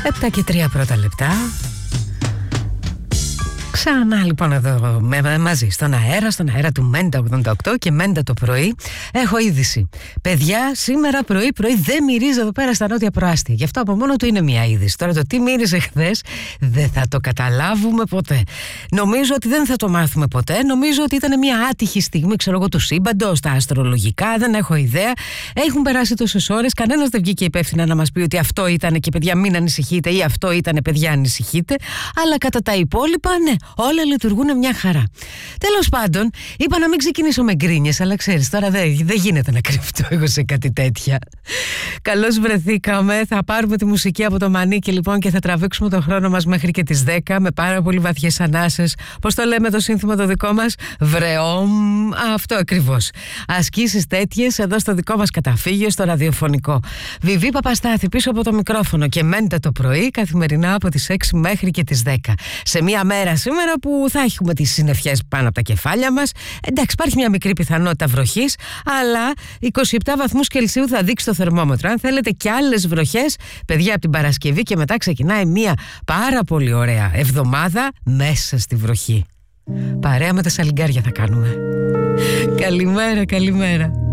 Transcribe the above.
7 και 3 πρώτα λεπτά. Ξανά λοιπόν εδώ μαζί στον αέρα του Μέντα 88 και Μέντα το πρωί. Έχω είδηση. Παιδιά, σήμερα πρωί δεν μυρίζει εδώ πέρα στα νότια προάστια. Γι' αυτό από μόνο του είναι μια είδηση. Τώρα το τι μύριζε χθες δεν θα το καταλάβουμε ποτέ. Νομίζω ότι δεν θα το μάθουμε ποτέ. Νομίζω ότι ήταν μια άτυχη στιγμή, ξέρω εγώ, του σύμπαντος, τα αστρολογικά. Δεν έχω ιδέα. Έχουν περάσει τόσες ώρες. Κανένας δεν βγήκε υπεύθυνα να μας πει ότι αυτό ήταν και παιδιά μην ανησυχείτε ή αυτό ήταν παιδιά ανησυχείτε. Αλλά κατά τα υπόλοιπα, ναι. Όλα λειτουργούν μια χαρά. Τέλος πάντων, είπα να μην ξεκινήσω με γκρίνιες, αλλά ξέρεις, τώρα δεν γίνεται να κρυφτώ εγώ σε κάτι τέτοια. Καλώς βρεθήκαμε. Θα πάρουμε τη μουσική από το μανίκι λοιπόν και θα τραβήξουμε τον χρόνο μας μέχρι και τις 10 με πάρα πολύ βαθιές ανάσες. Πώς το λέμε το σύνθημα το δικό μας? Βρεόμ. Αυτό ακριβώς. Ασκήσεις τέτοιες εδώ στο δικό μας καταφύγιο, στο ραδιοφωνικό. Βιβί Παπαστάθη πίσω από το μικρόφωνο και Μέντα το πρωί, καθημερινά από τις 6 μέχρι και τις 10. Σε μία μέρα σήμερα που θα έχουμε τις συννεφιές πάνω από τα κεφάλια μας. Εντάξει, υπάρχει μια μικρή πιθανότητα βροχής, αλλά 27 βαθμούς Κελσίου θα δείξει το θερμόμετρο. Αν θέλετε κι άλλες βροχές, παιδιά, από την Παρασκευή και μετά ξεκινάει μια πάρα πολύ ωραία εβδομάδα μέσα στη βροχή. Παρέα με τα σαλιγκάρια θα κάνουμε. Καλημέρα.